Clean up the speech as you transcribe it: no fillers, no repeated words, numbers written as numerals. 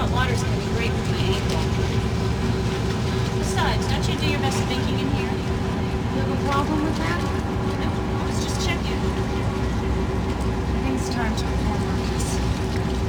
hot water's gonna be great for my ankle. Besides, don't you do your best thinking in here? You have a problem with that?